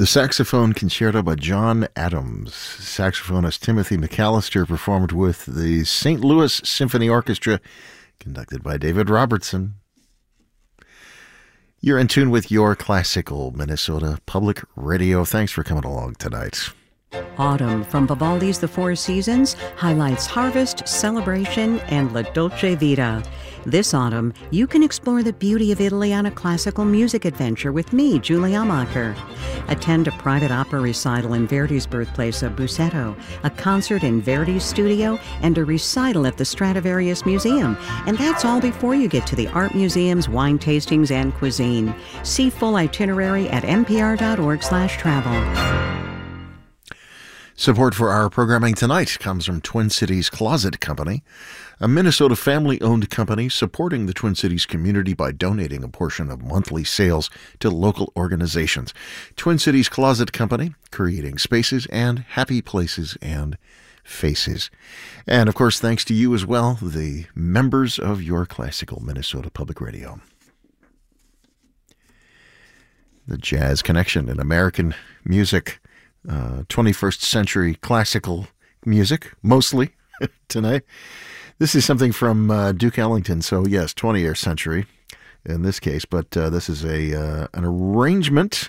The Saxophone Concerto by John Adams. Saxophonist Timothy McAllister performed with the St. Louis Symphony Orchestra, conducted by David Robertson. You're in tune with your classical Minnesota Public Radio. Thanks for coming along tonight. Autumn from Vivaldi's The Four Seasons highlights harvest, celebration, and La Dolce Vita. This autumn, you can explore the beauty of Italy on a classical music adventure with me, Julie Amacher. Attend a private opera recital in Verdi's birthplace of Busseto, a concert in Verdi's studio, and a recital at the Stradivarius Museum. And that's all before you get to the art museums, wine tastings, and cuisine. See full itinerary at npr.org/travel. Support for our programming tonight comes from Twin Cities Closet Company, a Minnesota family-owned company supporting the Twin Cities community by donating a portion of monthly sales to local organizations. Twin Cities Closet Company, creating spaces and happy places and faces. And, of course, thanks to you as well, the members of your classical Minnesota Public Radio. The Jazz Connection in American music. 21st century classical music, mostly, tonight. This is something from Duke Ellington, so yes, 20th century in this case, but this is an arrangement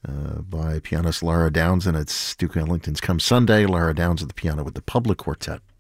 by pianist Lara Downs, and it's Duke Ellington's Come Sunday. Lara Downs at the piano with the Public Quartet.